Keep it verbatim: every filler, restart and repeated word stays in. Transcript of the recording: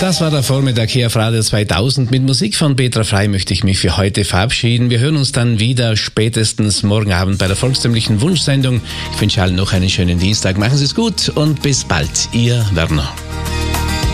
Das war der Vormittag hier auf Radio zweitausend. Mit Musik von Petra Frei möchte ich mich für heute verabschieden. Wir hören uns dann wieder spätestens morgen Abend bei der volkstümlichen Wunschsendung. Ich wünsche allen noch einen schönen Dienstag. Machen Sie es gut und bis bald. Ihr Werner.